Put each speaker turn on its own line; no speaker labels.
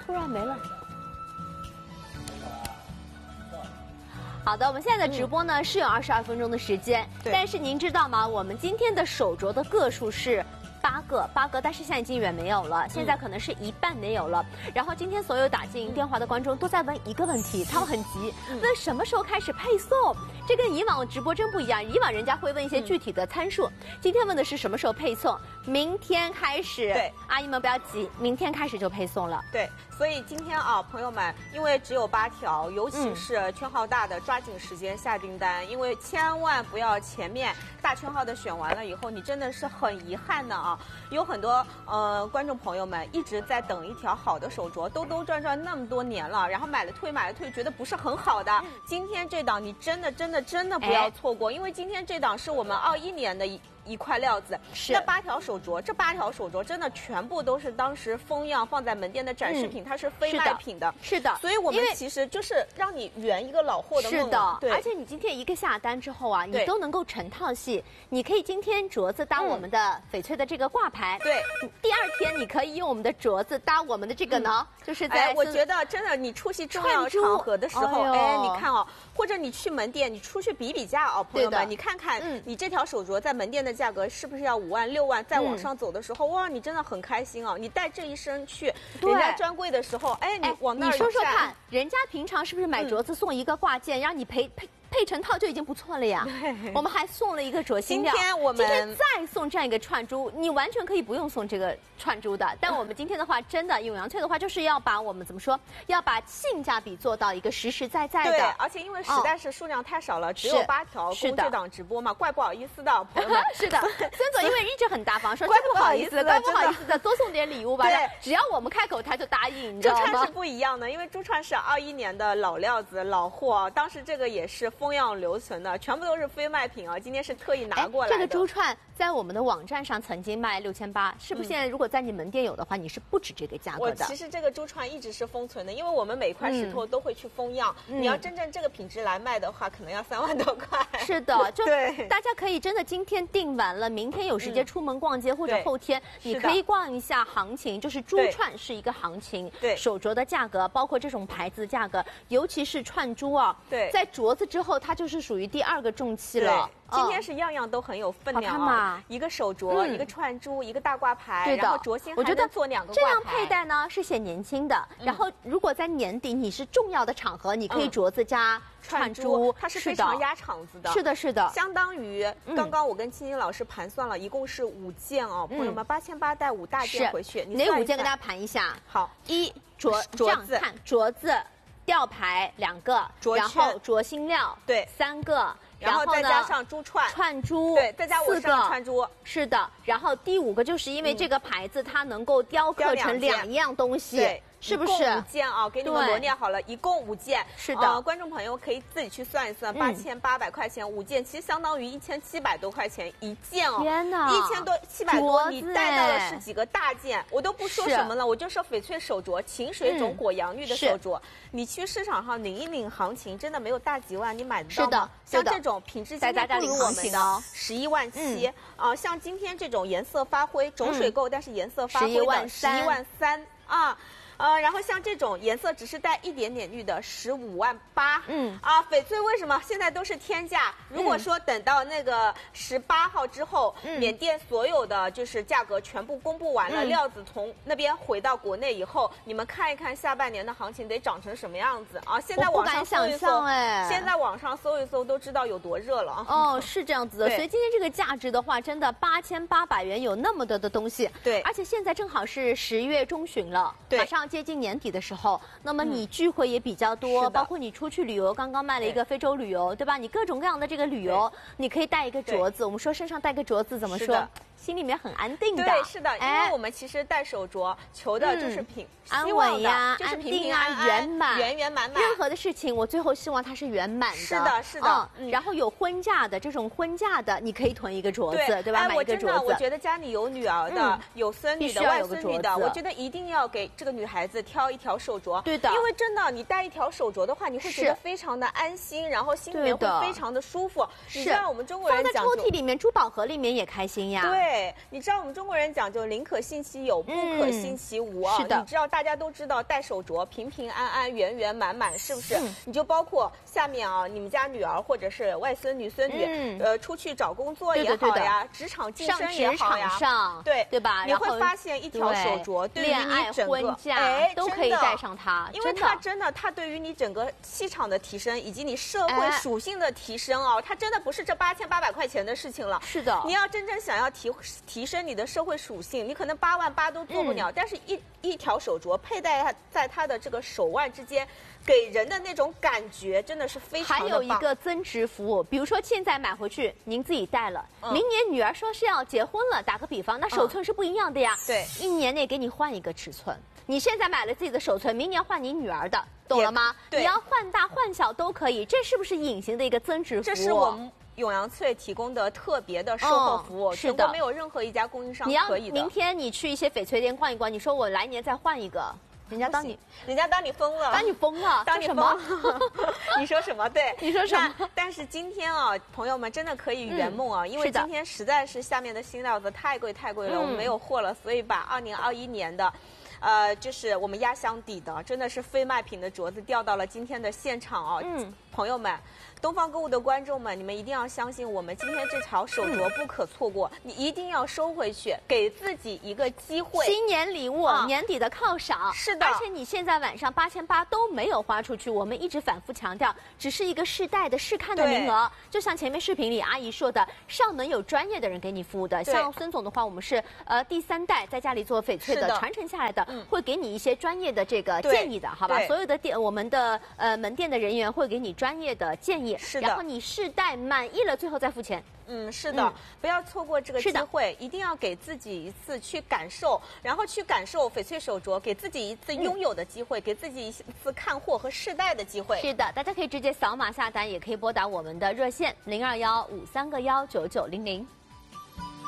突然没了。好的，我们现在的直播呢是有22分钟的时间，但是您知道吗？我们今天的手镯的个数是8个，但是现在已经远没有了，现在可能是一半没有了。然后今天所有打进电话的观众都在问一个问题，他们很急，问什么时候开始配送？这跟以往直播真不一样，以往人家会问一些具体的参数，今天问的是什么时候配送？明天开始。
对，
阿姨们不要急，明天开始就配送了。
对，所以今天啊，朋友们，因为只有8条，尤其是圈号大的，抓紧时间下订单，因为千万不要前面大圈号的选完了以后，你真的是很遗憾的啊。有很多观众朋友们一直在等一条好的手镯，兜兜转转那么多年了，然后买了退，觉得不是很好的。今天这档你真的不要错过，因为今天这档是我们21年的一块料子，
是
那8条手镯，这8条手镯真的全部都是当时封样放在门店的展示品，它是非卖品的。
是的，
所以我们其实就是让你圆一个老货的梦。
是的，
对，
而且你今天一个下单之后啊，你都能够成套系，你可以今天镯子搭我们的翡翠的这个挂牌，
对，
第2天你可以用我们的镯子搭我们的这个呢，就是在
我觉得真的，你出席重要场合的时候，你看哦，或者你去门店，你出去比价哦，朋友们，你看看你这条手镯在门店的价格是不是要5万6万，再往上走的时候，哇，你真的很开心哦！你带这一身去人家专柜的时候，你往那儿
你说说看，人家平常是不是买镯子送一个挂件，让你配成套就已经不错了呀。我们还送了一个镯芯料，今天再送这样一个串珠，你完全可以不用送这个串珠的。但我们今天的话，真的永阳翠的话，就是要把我们怎么说，要把性价比做到一个实实在在的。
对，而且因为实在是数量太少了，只有8条供这档直播嘛，怪不好意思的，朋友们。
是的，孙总因为一直很大方，说真不好意思，怪不好意思的，多送点礼物吧。对，只要我们开口，他就答应，你知道吗？
珠串是不一样的，因为珠串是21年的老料子、老货，当时这个也是封样留存的，全部都是非卖品啊！今天是特意拿过来的。
这个珠串在我们的网站上曾经卖6800，是不是？现在如果在你门店有的话，你是不止这个价格的。
其实这个珠串一直是封存的，因为我们每块石头都会去封样，你要真正这个品质来卖的话，可能要3万多块。
是的，就大家可以真的今天订完了，明天有时间出门逛街，或者后天你可以逛一下行情，就是珠串是一个行情，
对，
手镯的价格，包括这种牌子的价格，尤其是串珠啊，
对，
在镯子之后，它就是属于第2个重器了。
今天是样样都很有分量啊，一个手镯，一个串珠，一个大挂牌，然后镯芯还能做2个挂牌。
这样佩戴呢是显年轻的。然后如果在年底你是重要的场合，你可以镯子加串珠，
它是非常压场子的。
是的，是的，
相当于刚刚我跟青青老师盘算了，一共是5件哦，朋友们8800带5大件回去，
哪5件跟大家盘一下？
好
，1镯子，看镯子吊牌2个，然后镯芯料
对
3个。
然后再加上珠
串珠，
对，再加我上串珠，
是的。然后第5个就是因为这个牌子它能够雕刻成2样东西，
对，
是不是
？5件啊，给你们罗列好了，一共5件。
是的，
观众朋友可以自己去算一算，8800块钱5件，其实相当于1700多块钱一件哦。
天哪
，1000多700多，你带到的是几个大件，我都不说什么了，我就说翡翠手镯，秦水种果洋玉的手镯，你去市场上领一领行情，真的没有大几万，你买得到吗？
是的，
像这种品质今天不如我们的11万7啊，像今天这种颜色发灰，种水垢但是颜色发灰的11万3啊。然后像这种颜色只是带一点点绿的15万8，翡翠为什么现在都是天价？如果说等到那个18号之后，缅甸所有的就是价格全部公布完了，料子从那边回到国内以后，你们看一看下半年的行情得涨成什么样子啊！现在网上搜一搜，现在网上搜一搜都知道有多热了。
哦，是这样子的，所以今天这个价值的话，真的8800元有那么多的东西。
对，
而且现在正好是10月中旬了，马上接近年底的时候，那么你聚会也比较多，包括你出去旅游，刚刚卖了一个非洲旅游，对吧？你各种各样的这个旅游，你可以带一个镯子。我们说身上带个镯子怎么说？心里面很安定的。
对，是的，因为我们其实戴手镯求的就是
安稳呀、
安
定啊、圆满、
圆圆满满。
任何的事情，我最后希望它是圆满的。
是的，是的。
然后有婚嫁的这种婚嫁的，你可以囤一个镯子，对吧？买一个镯子。
我觉得家里有女儿的、有孙女的、外孙女的，我觉得一定要给这个女孩子挑一条手镯。
对的，
因为真的，你戴一条手镯的话，你会觉得非常的安心，然后心里面会非常的舒服。你知道我们中国人
放在抽屉里面、珠宝盒里面也开心呀。
对。 对，你知道我们中国人讲究宁可信其有，不可信其无啊。
是的，
你知道大家都知道戴手镯平平安安、圆圆满满，是不是？你就包括下面啊，你们家女儿或者是外孙女、孙女，出去找工作也好呀，职场晋升也好呀，
对吧？
你会发现一条手镯对于你整个
都可以戴上它，
因为它对于你整个气场的提升以及你社会属性的提升啊，它真的不是这8800块钱的事情了。
是的，
你要真正想要提升你的社会属性，你可能8万8都做不了，但是一条手镯佩戴在它的这个手腕之间，给人的那种感觉真的是非常的棒。
还有一个增值服务，比如说现在买回去您自己戴了，明年女儿说是要结婚了，打个比方，那手寸是不一样的呀。
对
，1年内给你换一个尺寸。你现在买了自己的手寸，明年换你女儿的，懂了吗？你要换大换小都可以，这是不是隐形的一个增值服务？
这是我们永阳萃提供的特别的售后服务，全国没有任何一家供应商可以的。
明天你去一些翡翠店逛一逛，你说我来年再换一个。人家当你
疯了，
当你疯了，
当你
什么？
你说什么？对，
你说什么？
但是今天啊，朋友们真的可以圆梦啊，因为今天实在是下面的新料子太贵了，我们没有货了，所以把2021年的。就是我们压箱底的，真的是非卖品的镯子调到了今天的现场啊！朋友们，东方购物的观众们，你们一定要相信我们今天这条手镯不可错过，你一定要收回去，给自己一个机会。
新年礼物，年底的犒赏。
是的，
而且你现在晚上8800都没有花出去，我们一直反复强调，只是一个试戴的试看的名额。就像前面视频里阿姨说的，上门有专业的人给你服务的。像孙总的话，我们是第3代在家里做翡翠的传承下来的。会给你一些专业的这个建议的，好吧？所有的店，我们的门店的人员会给你专业的建议，
是的。
然后你试戴满意了，最后再付钱。
是的，不要错过这个机会，一定要给自己一次去感受，然后去感受翡翠手镯，给自己一次拥有的机会，给自己一次看货和试戴的机会。
是的，大家可以直接扫码下单，也可以拨打我们的热线0215319900。